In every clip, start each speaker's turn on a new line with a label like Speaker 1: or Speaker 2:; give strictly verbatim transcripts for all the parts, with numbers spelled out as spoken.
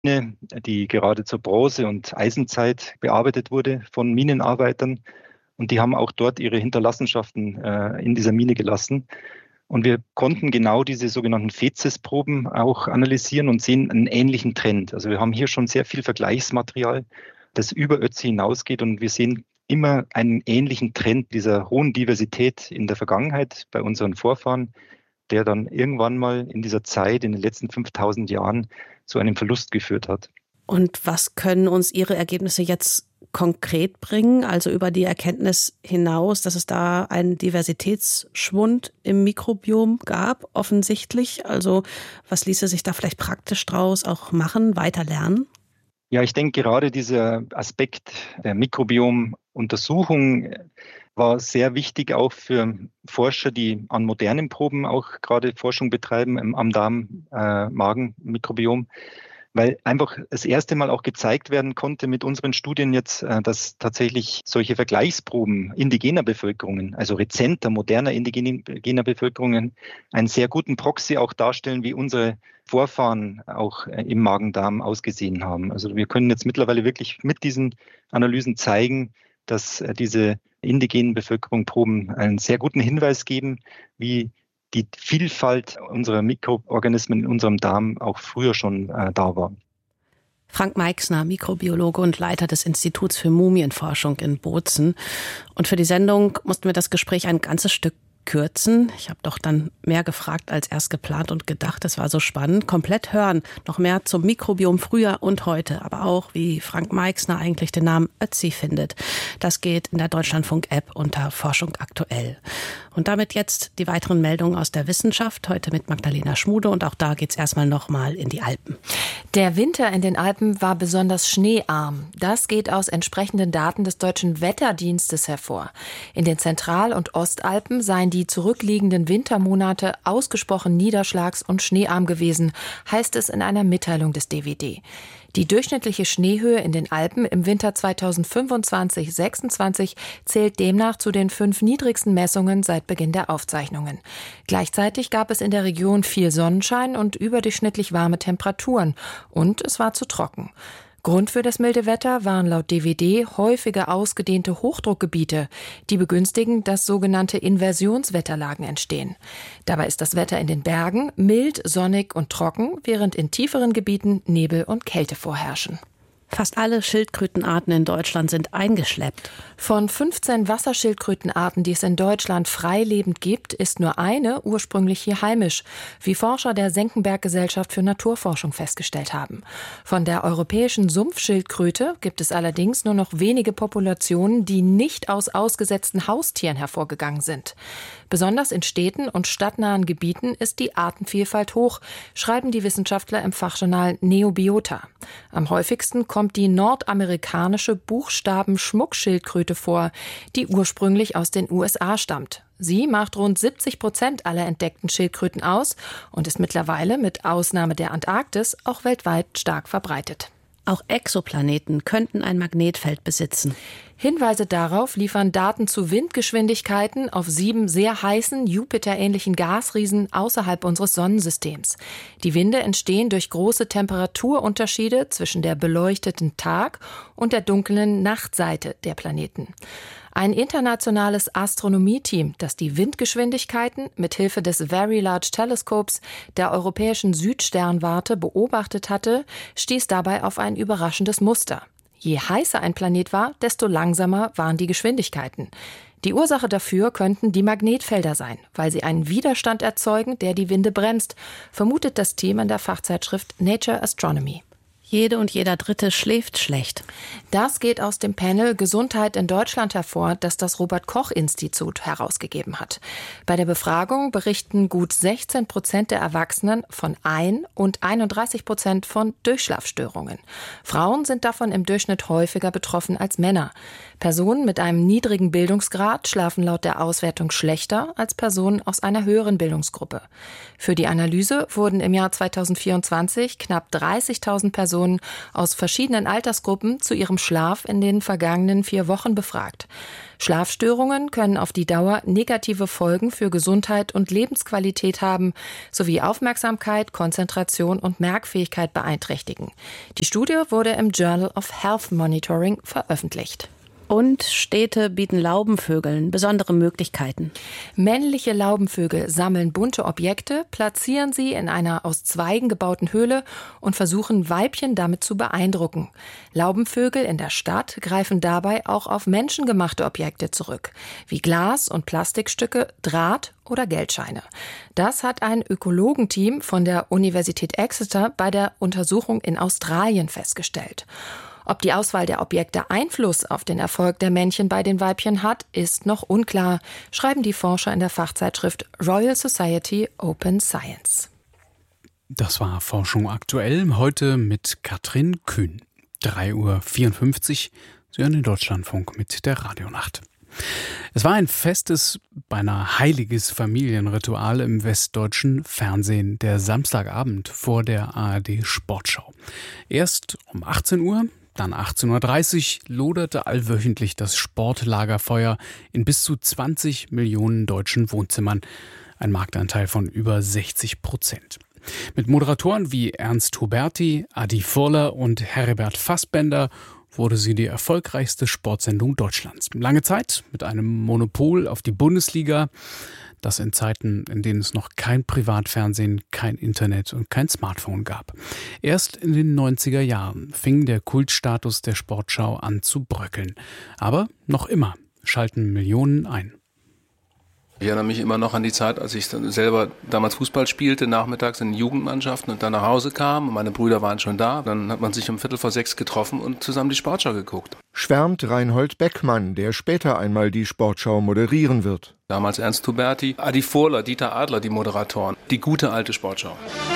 Speaker 1: die gerade zur Bronze- und Eisenzeit bearbeitet wurde von Minenarbeitern. Und die haben auch dort ihre Hinterlassenschaften äh, in dieser Mine gelassen. Und wir konnten genau diese sogenannten Fezesproben auch analysieren und sehen einen ähnlichen Trend. Also wir haben hier schon sehr viel Vergleichsmaterial, das über Ötzi hinausgeht. Und wir sehen immer einen ähnlichen Trend dieser hohen Diversität in der Vergangenheit bei unseren Vorfahren, der dann irgendwann mal in dieser Zeit, in den letzten fünftausend Jahren, zu einem Verlust geführt hat.
Speaker 2: Und was können uns Ihre Ergebnisse jetzt konkret bringen, also über die Erkenntnis hinaus, dass es da einen Diversitätsschwund im Mikrobiom gab, offensichtlich? Also was ließe sich da vielleicht praktisch draus auch machen, weiter lernen?
Speaker 1: Ja, ich denke, gerade dieser Aspekt der Mikrobiomuntersuchung war sehr wichtig auch für Forscher, die an modernen Proben auch gerade Forschung betreiben am Darm-Magen-Mikrobiom. Weil einfach das erste Mal auch gezeigt werden konnte mit unseren Studien jetzt, dass tatsächlich solche Vergleichsproben indigener Bevölkerungen, also rezenter, moderner indigener Bevölkerungen, einen sehr guten Proxy auch darstellen, wie unsere Vorfahren auch im Magen-Darm ausgesehen haben. Also wir können jetzt mittlerweile wirklich mit diesen Analysen zeigen, dass diese indigenen Bevölkerungsproben einen sehr guten Hinweis geben, wie die Vielfalt unserer Mikroorganismen in unserem Darm auch früher schon äh, da war.
Speaker 2: Frank Meixner, Mikrobiologe und Leiter des Instituts für Mumienforschung in Bozen. Und für die Sendung mussten wir das Gespräch ein ganzes Stück kürzen. Ich habe doch dann mehr gefragt als erst geplant und gedacht. Das war so spannend. Komplett hören, noch mehr zum Mikrobiom früher und heute, aber auch, wie Frank Meixner eigentlich den Namen Ötzi findet. Das geht in der Deutschlandfunk-App unter Forschung aktuell. Und damit jetzt die weiteren Meldungen aus der Wissenschaft, heute mit Magdalena Schmude, und auch da geht's erstmal nochmal in die Alpen.
Speaker 3: Der Winter in den Alpen war besonders schneearm. Das geht aus entsprechenden Daten des Deutschen Wetterdienstes hervor. In den Zentral- und Ostalpen seien die zurückliegenden Wintermonate ausgesprochen niederschlags- und schneearm gewesen, heißt es in einer Mitteilung des D W D. Die durchschnittliche Schneehöhe in den Alpen im Winter zweitausendfünfundzwanzig sechsundzwanzig zählt demnach zu den fünf niedrigsten Messungen seit Beginn der Aufzeichnungen. Gleichzeitig gab es in der Region viel Sonnenschein und überdurchschnittlich warme Temperaturen. Und es war zu trocken. Grund für das milde Wetter waren laut D W D häufige ausgedehnte Hochdruckgebiete, die begünstigen, dass sogenannte Inversionswetterlagen entstehen. Dabei ist das Wetter in den Bergen mild, sonnig und trocken, während in tieferen Gebieten Nebel und Kälte vorherrschen.
Speaker 2: Fast alle Schildkrötenarten in Deutschland sind eingeschleppt.
Speaker 3: Von fünfzehn Wasserschildkrötenarten, die es in Deutschland freilebend gibt, ist nur eine ursprünglich hier heimisch, wie Forscher der Senckenberg-Gesellschaft für Naturforschung festgestellt haben. Von der europäischen Sumpfschildkröte gibt es allerdings nur noch wenige Populationen, die nicht aus ausgesetzten Haustieren hervorgegangen sind. Besonders in Städten und stadtnahen Gebieten ist die Artenvielfalt hoch, schreiben die Wissenschaftler im Fachjournal Neobiota. Am häufigsten kommt die nordamerikanische Buchstaben-Schmuckschildkröte vor, die ursprünglich aus den U S A stammt. Sie macht rund siebzig Prozent aller entdeckten Schildkröten aus und ist mittlerweile mit Ausnahme der Antarktis auch weltweit stark verbreitet.
Speaker 2: Auch Exoplaneten könnten ein Magnetfeld besitzen.
Speaker 3: Hinweise darauf liefern Daten zu Windgeschwindigkeiten auf sieben sehr heißen, Jupiter-ähnlichen Gasriesen außerhalb unseres Sonnensystems. Die Winde entstehen durch große Temperaturunterschiede zwischen der beleuchteten Tag- und der dunklen Nachtseite der Planeten. Ein internationales Astronomieteam, das die Windgeschwindigkeiten mit Hilfe des Very Large Telescopes der europäischen Südsternwarte beobachtet hatte, stieß dabei auf ein überraschendes Muster. Je heißer ein Planet war, desto langsamer waren die Geschwindigkeiten. Die Ursache dafür könnten die Magnetfelder sein, weil sie einen Widerstand erzeugen, der die Winde bremst, vermutet das Team in der Fachzeitschrift Nature Astronomy.
Speaker 2: Jede und jeder Dritte schläft schlecht.
Speaker 3: Das geht aus dem Panel Gesundheit in Deutschland hervor, das das Robert-Koch-Institut herausgegeben hat. Bei der Befragung berichten gut sechzehn Prozent der Erwachsenen von Ein- und einunddreißig Prozent von Durchschlafstörungen. Frauen sind davon im Durchschnitt häufiger betroffen als Männer. Personen mit einem niedrigen Bildungsgrad schlafen laut der Auswertung schlechter als Personen aus einer höheren Bildungsgruppe. Für die Analyse wurden im Jahr zweitausendvierundzwanzig knapp dreißigtausend Personen Personen aus verschiedenen Altersgruppen zu ihrem Schlaf in den vergangenen vier Wochen befragt. Schlafstörungen können auf die Dauer negative Folgen für Gesundheit und Lebensqualität haben, sowie Aufmerksamkeit, Konzentration und Merkfähigkeit beeinträchtigen. Die Studie wurde im Journal of Health Monitoring veröffentlicht.
Speaker 2: Und Städte bieten Laubenvögeln besondere Möglichkeiten.
Speaker 3: Männliche Laubenvögel sammeln bunte Objekte, platzieren sie in einer aus Zweigen gebauten Höhle und versuchen, Weibchen damit zu beeindrucken. Laubenvögel in der Stadt greifen dabei auch auf menschengemachte Objekte zurück, wie Glas- und Plastikstücke, Draht oder Geldscheine. Das hat ein Ökologenteam von der Universität Exeter bei der Untersuchung in Australien festgestellt. Ob die Auswahl der Objekte Einfluss auf den Erfolg der Männchen bei den Weibchen hat, ist noch unklar, schreiben die Forscher in der Fachzeitschrift Royal Society Open Science.
Speaker 4: Das war Forschung aktuell, heute mit Katrin Kühn. drei Uhr vierundfünfzig, Sie hören den Deutschlandfunk mit der Radionacht. Es war ein festes, beinahe heiliges Familienritual im westdeutschen Fernsehen, der Samstagabend vor der A R D-Sportschau. Erst um achtzehn Uhr, dann achtzehn Uhr dreißig loderte allwöchentlich das Sportlagerfeuer in bis zu zwanzig Millionen deutschen Wohnzimmern. Ein Marktanteil von über sechzig Prozent. Mit Moderatoren wie Ernst Huberti, Adi Furler und Heribert Fassbender wurde sie die erfolgreichste Sportsendung Deutschlands. Lange Zeit mit einem Monopol auf die Bundesliga. Das in Zeiten, in denen es noch kein Privatfernsehen, kein Internet und kein Smartphone gab. Erst in den neunziger Jahren fing der Kultstatus der Sportschau an zu bröckeln. Aber noch immer schalten Millionen ein.
Speaker 5: Ich erinnere mich immer noch an die Zeit, als ich selber damals Fußball spielte, nachmittags in den Jugendmannschaften und dann nach Hause kam. Und meine Brüder waren schon da. Dann hat man sich um Viertel vor sechs getroffen und zusammen die Sportschau geguckt.
Speaker 6: Schwärmt Reinhold Beckmann, der später einmal die Sportschau moderieren wird.
Speaker 5: Damals Ernst Huberti, Adi Furler, Dieter Adler, die Moderatoren. Die gute alte Sportschau.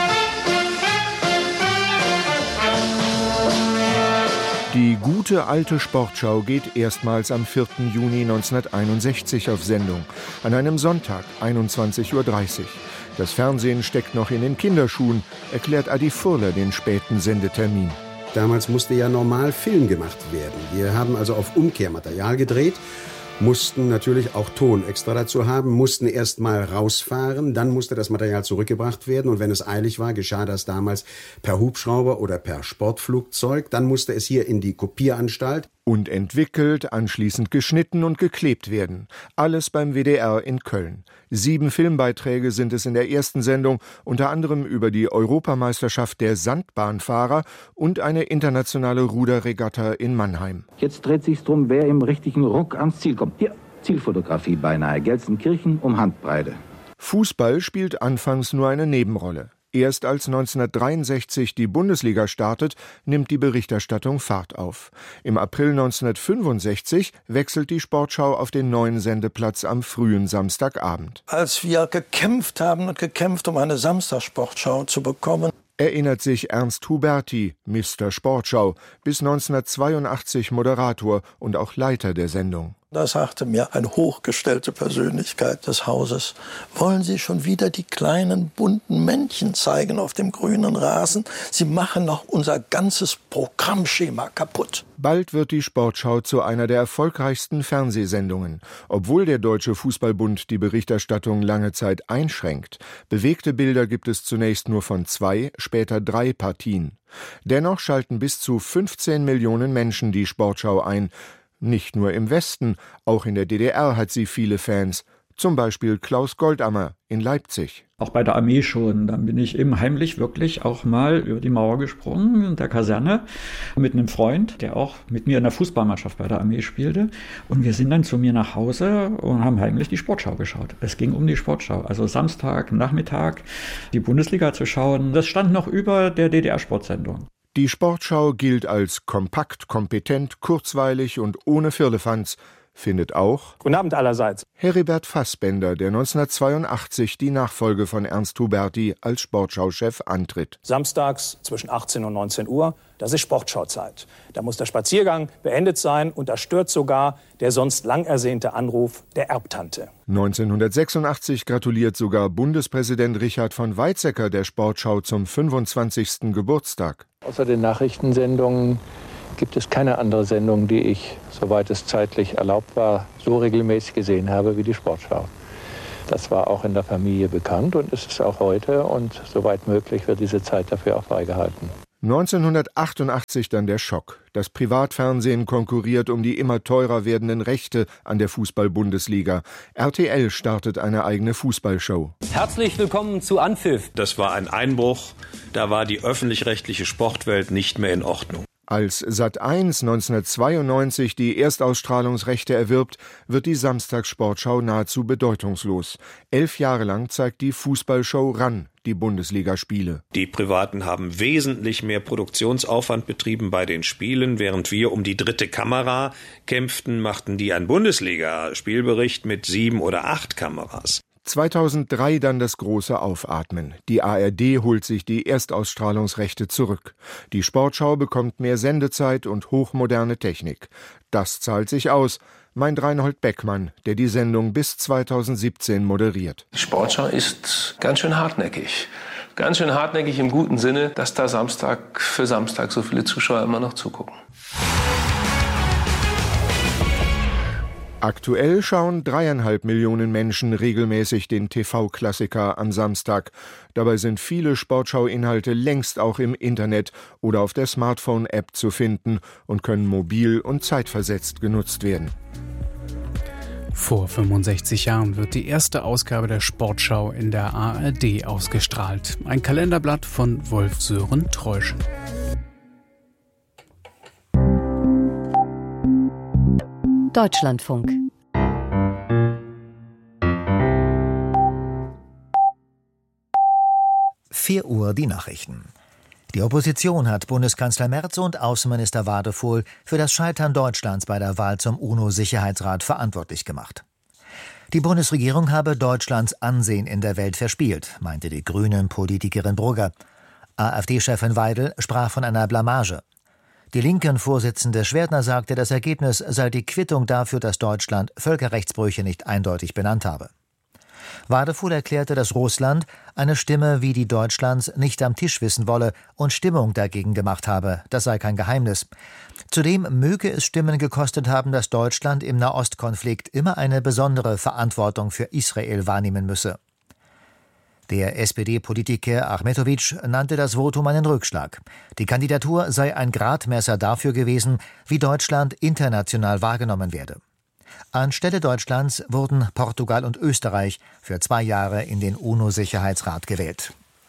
Speaker 6: Die gute alte Sportschau geht erstmals am vierten Juni neunzehnhunderteinundsechzig auf Sendung, an einem Sonntag, einundzwanzig Uhr dreißig. Das Fernsehen steckt noch in den Kinderschuhen, erklärt Adi Furler den späten Sendetermin.
Speaker 7: Damals musste ja normal Film gemacht werden. Wir haben also auf Umkehrmaterial gedreht, mussten natürlich auch Ton extra dazu haben, mussten erst mal rausfahren, dann musste das Material zurückgebracht werden und wenn es eilig war, geschah das damals per Hubschrauber oder per Sportflugzeug, dann musste es hier in die Kopieranstalt.
Speaker 6: Und entwickelt, anschließend geschnitten und geklebt werden. Alles beim W D R in Köln. Sieben Filmbeiträge sind es in der ersten Sendung, unter anderem über die Europameisterschaft der Sandbahnfahrer und eine internationale Ruderregatta in Mannheim.
Speaker 8: Jetzt dreht sich's drum, wer im richtigen Ruck ans Ziel kommt. Hier, Zielfotografie beinahe. Gelsenkirchen um Handbreite.
Speaker 6: Fußball spielt anfangs nur eine Nebenrolle. Erst als neunzehnhundertdreiundsechzig die Bundesliga startet, nimmt die Berichterstattung Fahrt auf. Im April neunzehnhundertfünfundsechzig wechselt die Sportschau auf den neuen Sendeplatz am frühen Samstagabend.
Speaker 9: Als wir gekämpft haben und gekämpft, um eine Samstagssportschau zu bekommen,
Speaker 6: erinnert sich Ernst Huberti, Mister Sportschau, bis neunzehnhundertzweiundachtzig Moderator und auch Leiter der Sendung.
Speaker 9: Da sagte mir eine hochgestellte Persönlichkeit des Hauses: Wollen Sie schon wieder die kleinen bunten Männchen zeigen auf dem grünen Rasen? Sie machen noch unser ganzes Programmschema kaputt.
Speaker 6: Bald wird die Sportschau zu einer der erfolgreichsten Fernsehsendungen. Obwohl der Deutsche Fußballbund die Berichterstattung lange Zeit einschränkt, bewegte Bilder gibt es zunächst nur von zwei, später drei Partien. Dennoch schalten bis zu fünfzehn Millionen Menschen die Sportschau ein. Nicht nur im Westen, auch in der D D R hat sie viele Fans. Zum Beispiel Klaus Goldammer in Leipzig.
Speaker 10: Auch bei der Armee schon. Dann bin ich eben heimlich wirklich auch mal über die Mauer gesprungen in der Kaserne mit einem Freund, der auch mit mir in der Fußballmannschaft bei der Armee spielte. Und wir sind dann zu mir nach Hause und haben heimlich die Sportschau geschaut. Es ging um die Sportschau. Also Samstag, Nachmittag, die Bundesliga zu schauen. Das stand noch über der D D R-Sportsendung.
Speaker 6: Die Sportschau gilt als kompakt, kompetent, kurzweilig und ohne Firlefanz, findet auch
Speaker 11: Guten Abend allerseits.
Speaker 6: Heribert Fassbender, der neunzehnhundertzweiundachtzig die Nachfolge von Ernst Huberti als Sportschauchef antritt.
Speaker 11: Samstags zwischen achtzehn und neunzehn Uhr, das ist Sportschauzeit. Da muss der Spaziergang beendet sein und da stört sogar der sonst lang ersehnte Anruf der Erbtante.
Speaker 6: neunzehnhundertsechsundachtzig gratuliert sogar Bundespräsident Richard von Weizsäcker der Sportschau zum fünfundzwanzigsten Geburtstag.
Speaker 12: Außer den Nachrichtensendungen gibt es keine andere Sendung, die ich, soweit es zeitlich erlaubt war, so regelmäßig gesehen habe wie die Sportschau. Das war auch in der Familie bekannt und ist es auch heute. Und soweit möglich wird diese Zeit dafür auch freigehalten.
Speaker 6: neunzehnhundertachtundachtzig dann der Schock. Das Privatfernsehen konkurriert um die immer teurer werdenden Rechte an der Fußball-Bundesliga. R T L startet eine eigene Fußballshow.
Speaker 13: Herzlich willkommen zu Anpfiff.
Speaker 14: Das war ein Einbruch. Da war die öffentlich-rechtliche Sportwelt nicht mehr in Ordnung.
Speaker 6: Als Sat eins neunzehnhundertzweiundneunzig die Erstausstrahlungsrechte erwirbt, wird die Samstagssportschau nahezu bedeutungslos. Elf Jahre lang zeigt die Fußballshow ran die Bundesligaspiele.
Speaker 14: Die Privaten haben wesentlich mehr Produktionsaufwand betrieben bei den Spielen. Während wir um die dritte Kamera kämpften, machten die einen Bundesliga-Spielbericht mit sieben oder acht Kameras.
Speaker 6: zweitausenddrei dann das große Aufatmen. Die A R D holt sich die Erstausstrahlungsrechte zurück. Die Sportschau bekommt mehr Sendezeit und hochmoderne Technik. Das zahlt sich aus, meint Reinhold Beckmann, der die Sendung bis zweitausendsiebzehn moderiert.
Speaker 5: Die Sportschau ist ganz schön hartnäckig. Ganz schön hartnäckig im guten Sinne, dass da Samstag für Samstag so viele Zuschauer immer noch zugucken.
Speaker 6: Aktuell schauen dreieinhalb Millionen Menschen regelmäßig den T V-Klassiker am Samstag. Dabei sind viele Sportschau-Inhalte längst auch im Internet oder auf der Smartphone-App zu finden und können mobil und zeitversetzt genutzt werden.
Speaker 4: Vor fünfundsechzig Jahren wird die erste Ausgabe der Sportschau in der A R D ausgestrahlt. Ein Kalenderblatt von Wolf-Sören Treuschen.
Speaker 15: Deutschlandfunk. vier Uhr die Nachrichten. Die Opposition hat Bundeskanzler Merz und Außenminister Wadefuhl für das Scheitern Deutschlands bei der Wahl zum UNO-Sicherheitsrat verantwortlich gemacht. Die Bundesregierung habe Deutschlands Ansehen in der Welt verspielt, meinte die Grünen-Politikerin Brugger. AfD-Chefin Weidel sprach von einer Blamage. Die Linken-Vorsitzende Schwerdner sagte, das Ergebnis sei die Quittung dafür, dass Deutschland Völkerrechtsbrüche nicht eindeutig benannt habe. Wadefuhl erklärte, dass Russland eine Stimme wie die Deutschlands nicht am Tisch wissen wolle und Stimmung dagegen gemacht habe. Das sei kein Geheimnis. Zudem möge es Stimmen gekostet haben, dass Deutschland im Nahostkonflikt immer eine besondere Verantwortung für Israel wahrnehmen müsse. Der S P D-Politiker Achmetovic nannte das Votum einen Rückschlag. Die Kandidatur sei ein Gradmesser dafür gewesen, wie Deutschland international wahrgenommen werde. Anstelle Deutschlands wurden Portugal und Österreich für zwei Jahre in den UNO-Sicherheitsrat gewählt.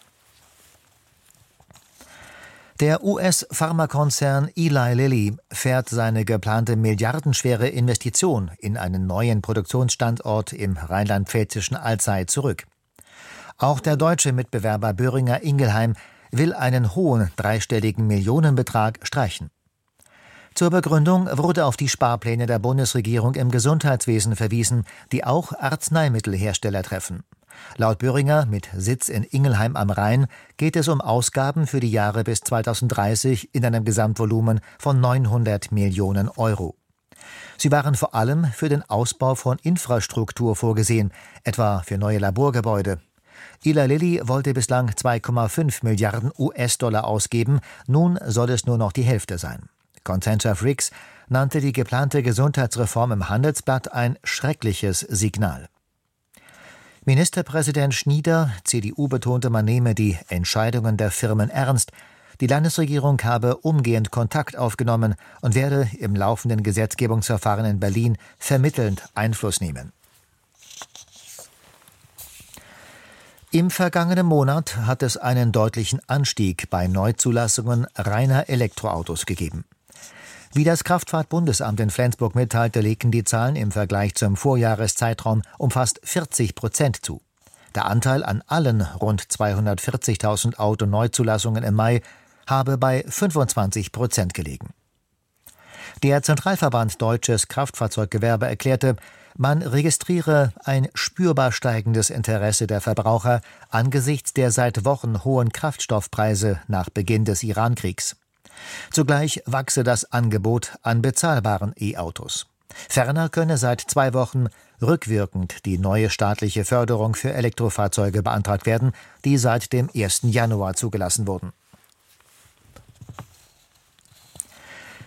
Speaker 15: Der U S-Pharmakonzern Eli Lilly fährt seine geplante milliardenschwere Investition in einen neuen Produktionsstandort im rheinland-pfälzischen Alzey zurück. Auch der deutsche Mitbewerber Boehringer Ingelheim will einen hohen dreistelligen Millionenbetrag streichen. Zur Begründung wurde auf die Sparpläne der Bundesregierung im Gesundheitswesen verwiesen, die auch Arzneimittelhersteller treffen. Laut Boehringer, mit Sitz in Ingelheim am Rhein, geht es um Ausgaben für die Jahre bis zweitausenddreißig in einem Gesamtvolumen von neunhundert Millionen Euro. Sie waren vor allem für den Ausbau von Infrastruktur vorgesehen, etwa für neue Laborgebäude. Eli Lilly wollte bislang zwei Komma fünf Milliarden U S-Dollar ausgeben, nun soll es nur noch die Hälfte sein. Konzernchef Rix nannte die geplante Gesundheitsreform im Handelsblatt ein schreckliches Signal. Ministerpräsident Schnieder, C D U, betonte, man nehme die Entscheidungen der Firmen ernst. Die Landesregierung habe umgehend Kontakt aufgenommen und werde im laufenden Gesetzgebungsverfahren in Berlin vermittelnd Einfluss nehmen. Im vergangenen Monat hat es einen deutlichen Anstieg bei Neuzulassungen reiner Elektroautos gegeben. Wie das Kraftfahrtbundesamt in Flensburg mitteilte, legten die Zahlen im Vergleich zum Vorjahreszeitraum um fast vierzig Prozent zu. Der Anteil an allen rund zweihundertvierzigtausend Autoneuzulassungen im Mai habe bei fünfundzwanzig Prozent gelegen. Der Zentralverband Deutsches Kraftfahrzeuggewerbe erklärte, man registriere ein spürbar steigendes Interesse der Verbraucher angesichts der seit Wochen hohen Kraftstoffpreise nach Beginn des Irankriegs. Zugleich wachse das Angebot an bezahlbaren E-Autos. Ferner könne seit zwei Wochen rückwirkend die neue staatliche Förderung für Elektrofahrzeuge beantragt werden, die seit dem ersten Januar zugelassen wurden.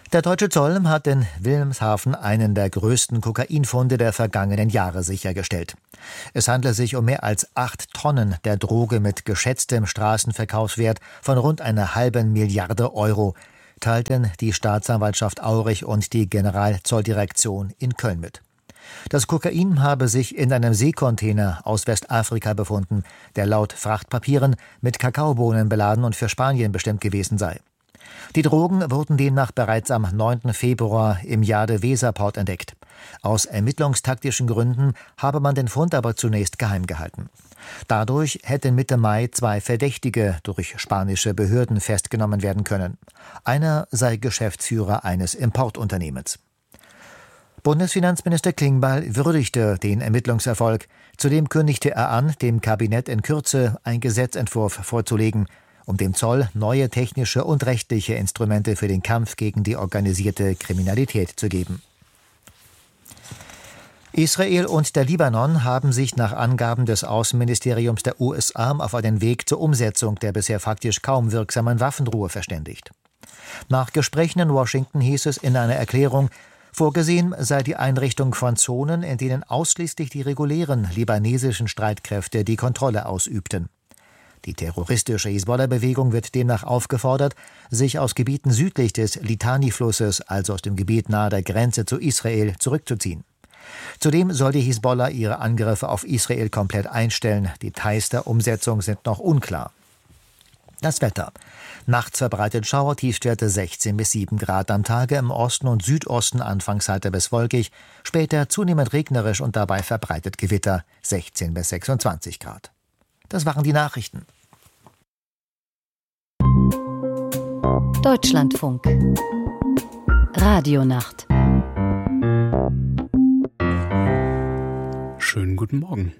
Speaker 15: Der deutsche Zoll hat in Wilhelmshaven einen der größten Kokainfunde der vergangenen Jahre sichergestellt. Es handelt sich um mehr als acht Tonnen der Droge mit geschätztem Straßenverkaufswert von rund einer halben Milliarde Euro, teilten die Staatsanwaltschaft Aurich und die Generalzolldirektion in Köln mit. Das Kokain habe sich in einem Seekontainer aus Westafrika befunden, der laut Frachtpapieren mit Kakaobohnen beladen und für Spanien bestimmt gewesen sei. Die Drogen wurden demnach bereits am neunten Februar im Jade-Weser-Port entdeckt. Aus ermittlungstaktischen Gründen habe man den Fund aber zunächst geheim gehalten. Dadurch hätten Mitte Mai zwei Verdächtige durch spanische Behörden festgenommen werden können. Einer sei Geschäftsführer eines Importunternehmens. Bundesfinanzminister Klingbeil würdigte den Ermittlungserfolg. Zudem kündigte er an, dem Kabinett in Kürze einen Gesetzentwurf vorzulegen, um dem Zoll neue technische und rechtliche Instrumente für den Kampf gegen die organisierte Kriminalität zu geben. Israel und der Libanon haben sich nach Angaben des Außenministeriums der U S A auf einen Weg zur Umsetzung der bisher faktisch kaum wirksamen Waffenruhe verständigt. Nach Gesprächen in Washington hieß es in einer Erklärung, vorgesehen sei die Einrichtung von Zonen, in denen ausschließlich die regulären libanesischen Streitkräfte die Kontrolle ausübten. Die terroristische Hisbollah-Bewegung wird demnach aufgefordert, sich aus Gebieten südlich des Litani-Flusses, also aus dem Gebiet nahe der Grenze zu Israel, zurückzuziehen. Zudem soll die Hisbollah ihre Angriffe auf Israel komplett einstellen. Details der Umsetzung sind noch unklar. Das Wetter. Nachts verbreitet Schauer, Tiefstwerte sechzehn bis sieben Grad am Tage, im Osten und Südosten anfangs heiter bis wolkig, später zunehmend regnerisch und dabei verbreitet Gewitter, sechzehn bis sechsundzwanzig Grad. Das waren die Nachrichten.
Speaker 16: Deutschlandfunk. Radionacht.
Speaker 4: Schönen guten Morgen.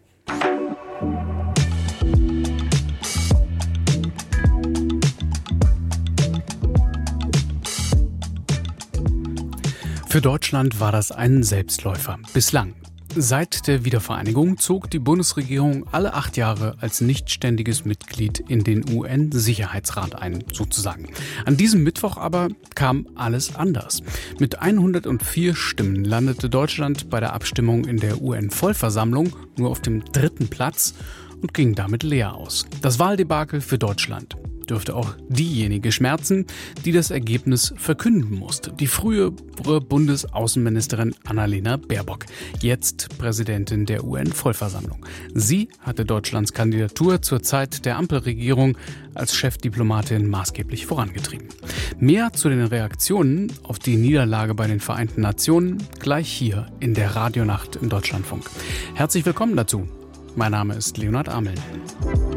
Speaker 4: Für Deutschland war das ein Selbstläufer. Bislang. Seit der Wiedervereinigung zog die Bundesregierung alle acht Jahre als nichtständiges Mitglied in den U N-Sicherheitsrat ein, sozusagen. An diesem Mittwoch aber kam alles anders. Mit hundertvier Stimmen landete Deutschland bei der Abstimmung in der U N-Vollversammlung nur auf dem dritten Platz und ging damit leer aus. Das Wahldebakel für Deutschland dürfte auch diejenige schmerzen, die das Ergebnis verkünden musste. Die frühere Bundesaußenministerin Annalena Baerbock, jetzt Präsidentin der U N-Vollversammlung. Sie hatte Deutschlands Kandidatur zur Zeit der Ampelregierung als Chefdiplomatin maßgeblich vorangetrieben. Mehr zu den Reaktionen auf die Niederlage bei den Vereinten Nationen gleich hier in der Radionacht im Deutschlandfunk. Herzlich willkommen dazu. Mein Name ist Leonhard Ameln.